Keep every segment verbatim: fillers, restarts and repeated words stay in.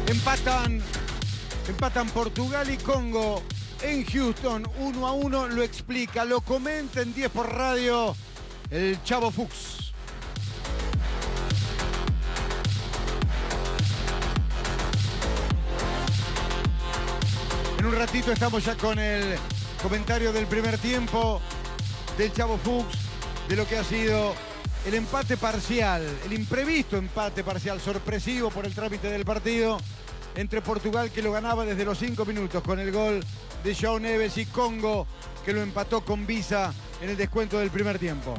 Empatan, empatan Portugal y Congo en Houston, uno a uno. Lo explica, lo comenta en diez por radio el Chavo Fuchs. En un ratito estamos ya con el comentario del primer tiempo del Chavo Fuchs, de lo que ha sido el empate parcial, el imprevisto empate parcial, sorpresivo por el trámite del partido, entre Portugal, que lo ganaba desde los cinco minutos con el gol de João Neves, y Congo, que lo empató con Visa en el descuento del primer tiempo.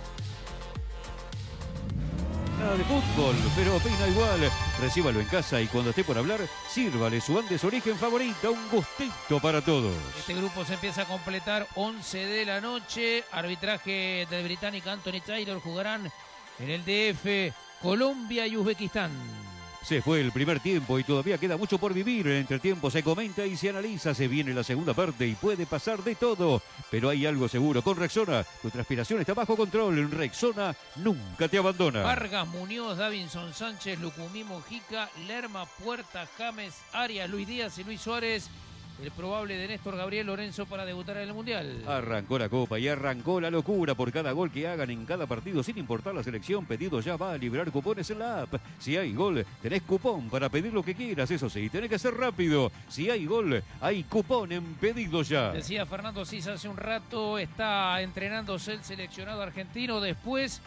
Nada de fútbol, pero opina igual. Recíbalo en casa y cuando esté por hablar, sírvale su Andes Origen favorita, un gustito para todos. Este grupo se empieza a completar, once de la noche. Arbitraje del británico Anthony Taylor. Jugarán en el D F Colombia y Uzbekistán. Se fue el primer tiempo y todavía queda mucho por vivir. En entre tiempo se comenta y se analiza. Se viene la segunda parte y puede pasar de todo. Pero hay algo seguro. Con Rexona, tu transpiración está bajo control. Rexona nunca te abandona. Vargas, Muñoz, Davinson Sánchez, Lucumí, Mojica, Lerma, Puerta, James, Arias, Luis Díaz y Luis Suárez. El probable de Néstor Gabriel Lorenzo para debutar en el Mundial. Arrancó la Copa y arrancó la locura por cada gol que hagan en cada partido, sin importar la selección. Pedido ya va a liberar cupones en la app. Si hay gol, tenés cupón para pedir lo que quieras. Eso sí, tenés que ser rápido. Si hay gol, hay cupón en Pedido Ya. Decía Fernando Cis hace un rato, está entrenándose el seleccionado argentino después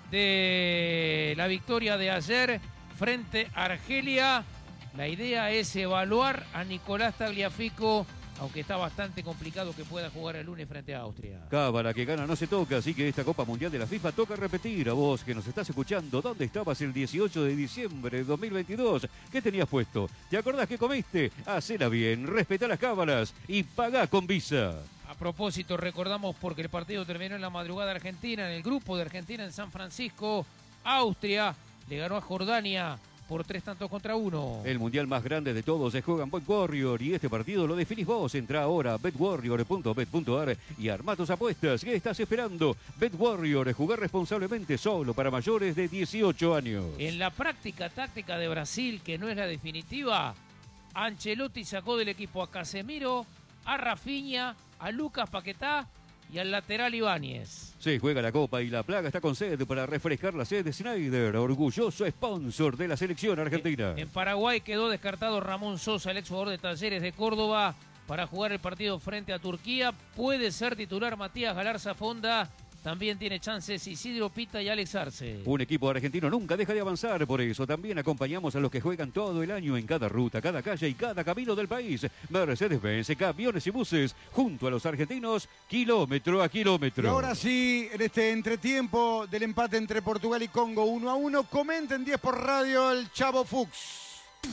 de la victoria de ayer frente a Argelia. La idea es evaluar a Nicolás Tagliafico, aunque está bastante complicado que pueda jugar el lunes frente a Austria. Cábala, que gana no se toca, así que esta Copa Mundial de la FIFA toca repetir. A vos que nos estás escuchando, ¿dónde estabas el dieciocho de diciembre de dos mil veintidós? ¿Qué tenías puesto? ¿Te acordás que comiste? Hacela bien, respetá las cábalas y pagá con Visa. A propósito, recordamos porque el partido terminó en la madrugada argentina, en el grupo de Argentina en San Francisco. Austria le ganó a Jordania por tres tantos contra uno. El mundial más grande de todos se juega en Bet Warrior y este partido lo definís vos. Entrá ahora a bet warrior punto bet punto a r y armá tus apuestas. ¿Qué estás esperando? Bet Warrior, jugar responsablemente, solo para mayores de dieciocho años. En la práctica táctica de Brasil, que no es la definitiva, Ancelotti sacó del equipo a Casemiro, a Rafinha, a Lucas Paquetá y al lateral Ibáñez. Se juega la Copa y la plaga está con sed para refrescar la sed de Schneider, orgulloso sponsor de la selección argentina. En Paraguay quedó descartado Ramón Sosa, el exjugador de Talleres de Córdoba, para jugar el partido frente a Turquía. Puede ser titular Matías Galarza Fonda. También tiene chances Isidro Pita y Alex Arce. Un equipo argentino nunca deja de avanzar, por eso también acompañamos a los que juegan todo el año en cada ruta, cada calle y cada camino del país. Mercedes-Benz, camiones y buses, junto a los argentinos, kilómetro a kilómetro. Y ahora sí, en este entretiempo del empate entre Portugal y Congo, uno a uno, comenta en diez por radio el Chavo Fuchs.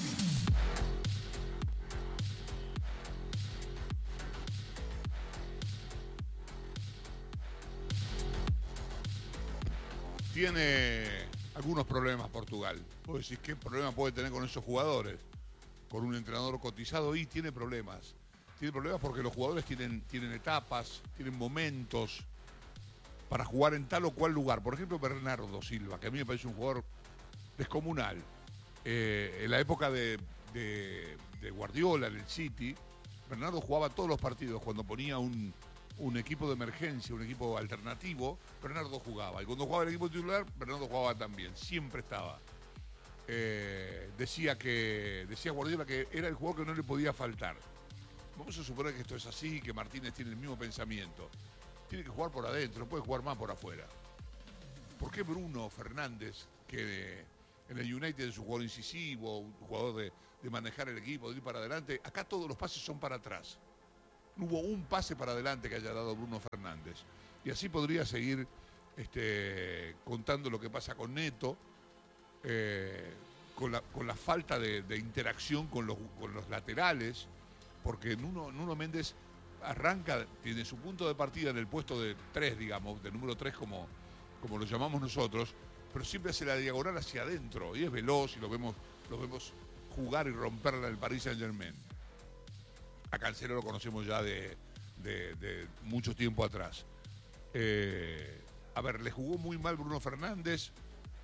Tiene algunos problemas Portugal. Vos decís, ¿qué problema puede tener con esos jugadores? Con un entrenador cotizado, y tiene problemas. Tiene problemas porque los jugadores tienen, tienen etapas, tienen momentos para jugar en tal o cual lugar. Por ejemplo, Bernardo Silva, que a mí me parece un jugador descomunal. Eh, en la época de, de, de Guardiola en el City, Bernardo jugaba todos los partidos. Cuando ponía un... un equipo de emergencia, un equipo alternativo, Bernardo jugaba. Y cuando jugaba el equipo titular, Bernardo jugaba también. Siempre estaba. Eh, decía que decía Guardiola que era el jugador que no le podía faltar. Vamos a suponer que esto es así, que Martínez tiene el mismo pensamiento. Tiene que jugar por adentro, no puede jugar más por afuera. ¿Por qué Bruno Fernández, que en el United es un jugador incisivo, un jugador de, de manejar el equipo, de ir para adelante? Acá todos los pases son para atrás. No hubo un pase para adelante que haya dado Bruno Fernández. Y así podría seguir este, contando lo que pasa con Neto, eh, con, la, con la falta de, de interacción con los, con los laterales, porque Nuno, Nuno Méndez arranca, tiene su punto de partida en el puesto de tres, digamos, de número tres como, como lo llamamos nosotros, pero siempre hace la diagonal hacia adentro, y es veloz, y lo vemos, lo vemos jugar y romperla en el Paris Saint-Germain. A Cancelo lo conocemos ya de, de, de mucho tiempo atrás. Eh, a ver, le jugó muy mal Bruno Fernández,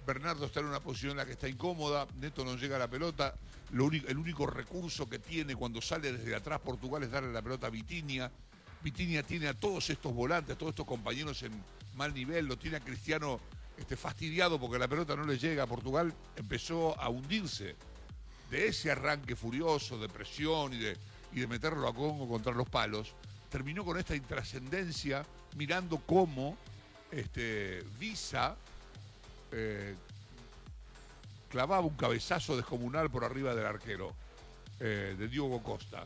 Bernardo está en una posición en la que está incómoda, Neto no llega a la pelota, lo único, el único recurso que tiene cuando sale desde atrás Portugal es darle la pelota a Vitinha. Vitinha tiene a todos estos volantes, a todos estos compañeros en mal nivel, lo tiene a Cristiano este, fastidiado porque la pelota no le llega a Portugal, empezó a hundirse de ese arranque furioso de presión y de, y de meterlo a Congo contra los palos, terminó con esta intrascendencia mirando cómo este, Visa eh, clavaba un cabezazo descomunal por arriba del arquero eh, de Diogo Costa.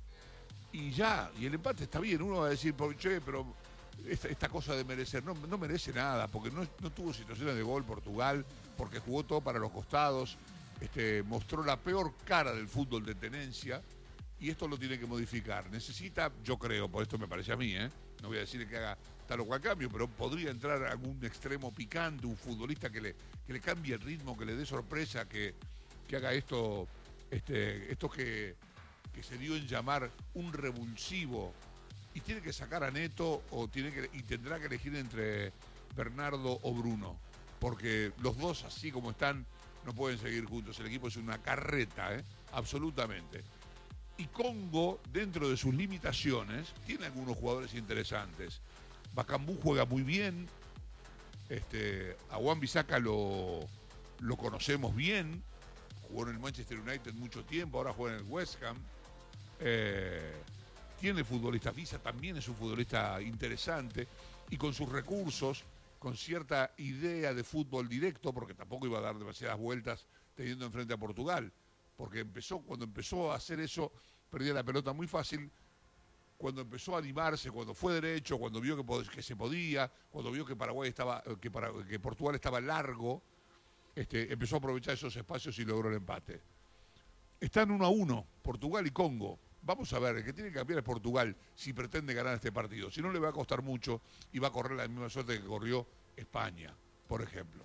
Y ya, y el empate está bien, uno va a decir, che, pero esta, esta cosa de merecer, no, no merece nada, porque no, no tuvo situaciones de gol Portugal, porque jugó todo para los costados, este, mostró la peor cara del fútbol de tenencia, y esto lo tiene que modificar. Necesita, yo creo, por esto me parece a mí, ¿eh? No voy a decir que haga tal o cual cambio, pero podría entrar algún extremo picante, un futbolista que le, que le cambie el ritmo, que le dé sorpresa, que, que haga esto, este, esto que, que se dio en llamar un revulsivo, y tiene que sacar a Neto o tiene que, y tendrá que elegir entre Bernardo o Bruno, porque los dos, así como están, no pueden seguir juntos. El equipo es una carreta, ¿eh? Absolutamente. Y Congo, dentro de sus limitaciones, tiene algunos jugadores interesantes. Bakambu juega muy bien. Este, a Wan-Bissaka lo, lo conocemos bien. Jugó en el Manchester United mucho tiempo, ahora juega en el West Ham. Eh, tiene futbolistas. Visa también es un futbolista interesante. Y con sus recursos, con cierta idea de fútbol directo, porque tampoco iba a dar demasiadas vueltas teniendo enfrente a Portugal. Porque empezó, cuando empezó a hacer eso, perdía la pelota muy fácil. Cuando empezó a animarse, cuando fue derecho, cuando vio que, que se podía, cuando vio que Paraguay estaba, que, para, que Portugal estaba largo, este, empezó a aprovechar esos espacios y logró el empate. Están uno a uno, Portugal y Congo. Vamos a ver, el que tiene que cambiar es Portugal si pretende ganar este partido. Si no, le va a costar mucho y va a correr la misma suerte que corrió España, por ejemplo.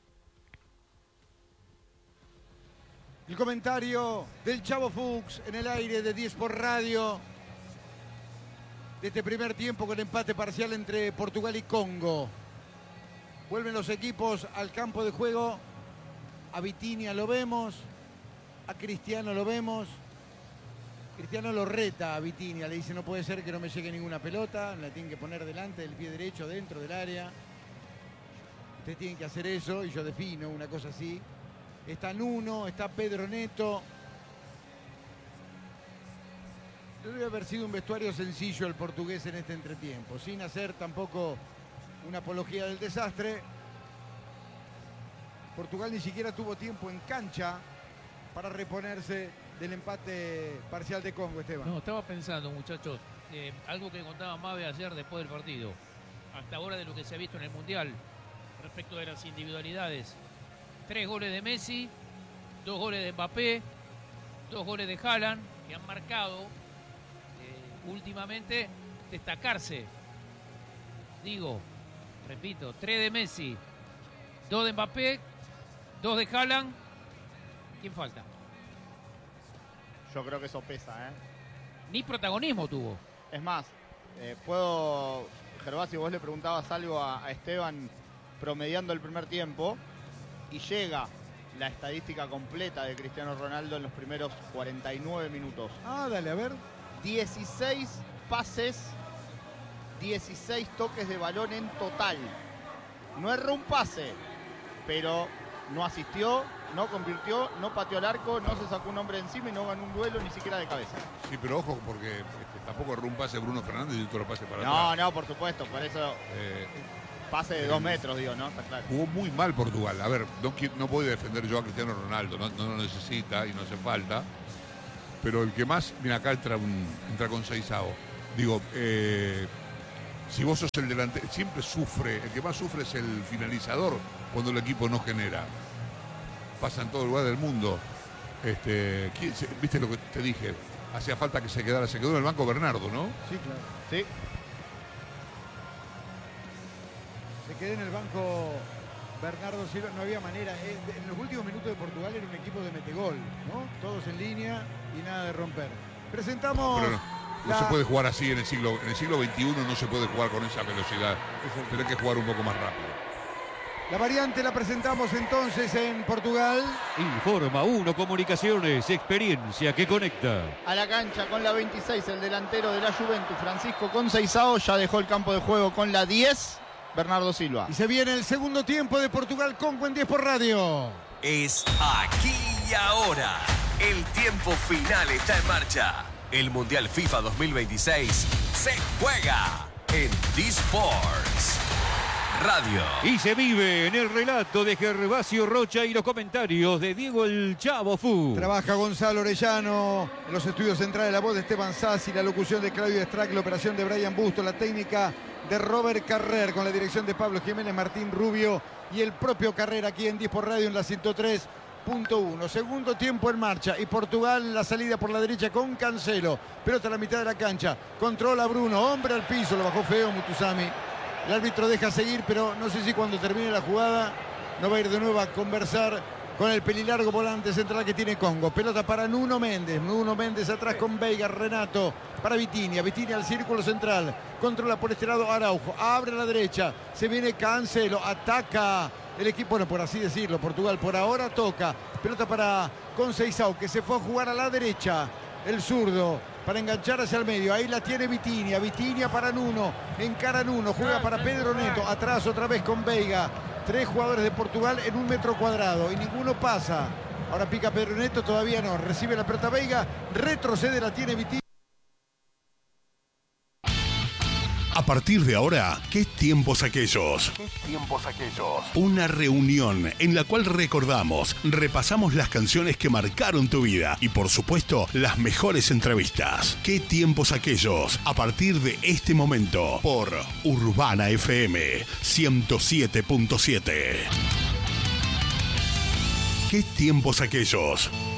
El comentario del Chavo Fuchs en el aire de diez por Radio de este primer tiempo con empate parcial entre Portugal y Congo. Vuelven los equipos al campo de juego. A Vitinha lo vemos, a Cristiano lo vemos. Cristiano lo reta a Vitinha, le dice no puede ser que no me llegue ninguna pelota, la tienen que poner delante del pie derecho dentro del área. Ustedes tienen que hacer eso y yo defino una cosa así. Está Nuno, está Pedro Neto. Debe haber sido un vestuario sencillo el portugués en este entretiempo, sin hacer tampoco una apología del desastre. Portugal ni siquiera tuvo tiempo en cancha para reponerse del empate parcial de Congo, Esteban. No, estaba pensando, muchachos, eh, algo que contaba Mabe ayer después del partido, hasta ahora de lo que se ha visto en el Mundial, respecto de las individualidades. Tres goles de Messi, dos goles de Mbappé, dos goles de Haaland, que han marcado eh, últimamente destacarse. Digo, repito, tres de Messi, dos de Mbappé, dos de Haaland. ¿Quién falta? Yo creo que eso pesa, ¿eh? Ni protagonismo tuvo. Es más, eh, puedo... Gervasio, vos le preguntabas algo a, a Esteban promediando el primer tiempo y llega la estadística completa de Cristiano Ronaldo en los primeros cuarenta y nueve minutos. Ah, dale, a ver. dieciséis pases, dieciséis toques de balón en total. No erró un pase, pero no asistió, no convirtió, no pateó al arco, no se sacó un hombre encima y no ganó un duelo ni siquiera de cabeza. Sí, pero ojo, porque este, tampoco erró un pase Bruno Fernández y otro pase para No, atrás. no, por supuesto, por eso Eh, pase de eh, dos metros, digo, ¿no? Está claro. Jugó muy mal Portugal. A ver, no, no puedo defender yo a Cristiano Ronaldo, no, no lo necesita y no hace falta. Pero el que más, mira, acá entra, un, entra con Seisao. Digo, eh, si vos sos el delantero, siempre sufre, el que más sufre es el finalizador cuando el equipo no genera. Pasa en todo lugar del mundo. Este, ¿viste lo que te dije? Hacía falta que se quedara, se quedó en el banco Bernardo, ¿no? Sí, claro. Sí. Se quedó en el banco Bernardo Silva, no había manera. En los últimos minutos de Portugal era un equipo de metegol, ¿no? Todos en línea y nada de romper. Presentamos... Pero no, no la... se puede jugar así en el siglo en el siglo veintiuno, no se puede jugar con esa velocidad. Tiene que jugar un poco más rápido. La variante la presentamos entonces en Portugal. Informa Uno Comunicaciones, experiencia que conecta. A la cancha con la veintiséis, el delantero de la Juventus, Francisco Conceição, ya dejó el campo de juego con la diez, Bernardo Silva. Y se viene el segundo tiempo de Portugal con Buen diez por radio. Es aquí y ahora. El tiempo final está en marcha. El Mundial FIFA dos mil veintiséis se juega en D-Sports Radio. Y se vive en el relato de Gervasio Rocha y los comentarios de Diego el Chavo Fu. Trabaja Gonzalo Orellano en los estudios centrales, la voz de Esteban Sassi, la locución de Claudio Strack, la operación de Brian Busto, la técnica de Robert Carrer, con la dirección de Pablo Jiménez, Martín Rubio y el propio Carrer aquí en D-Sport Radio en la ciento tres punto uno. Segundo tiempo en marcha y Portugal la salida por la derecha con Cancelo. Pelota a la mitad de la cancha. Controla Bruno, hombre al piso, lo bajó feo Mutusami. El árbitro deja seguir, pero no sé si cuando termine la jugada no va a ir de nuevo a conversar con el pelilargo volante central que tiene Congo. Pelota para Nuno Méndez. Nuno Méndez atrás con Veiga. Renato para Vitinha. Vitinha al círculo central. Controla por este lado Araujo. Abre a la derecha. Se viene Cancelo. Ataca el equipo, bueno, por así decirlo. Portugal por ahora toca. Pelota para Conceição, que se fue a jugar a la derecha. El zurdo para enganchar hacia el medio. Ahí la tiene Vitinha. Vitinha para Nuno. Encara Nuno. Juega para Pedro Neto. Atrás otra vez con Veiga. Tres jugadores de Portugal en un metro cuadrado y ninguno pasa. Ahora pica Pedro Neto, todavía no. Recibe la pelota Veiga. Retrocede, la tiene Vitinha. A partir de ahora, ¿qué tiempos aquellos? ¿Qué tiempos aquellos? Una reunión en la cual recordamos, repasamos las canciones que marcaron tu vida y, por supuesto, las mejores entrevistas. ¿Qué tiempos aquellos? A partir de este momento, por Urbana F M ciento siete punto siete. ¿Qué tiempos aquellos?